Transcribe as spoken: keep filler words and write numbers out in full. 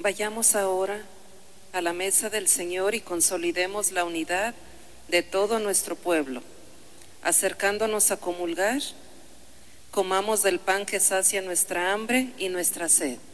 Vayamos ahora a la mesa del Señor y consolidemos la unidad de todo nuestro pueblo. Acercándonos a comulgar, comamos del pan que sacia nuestra hambre y nuestra sed.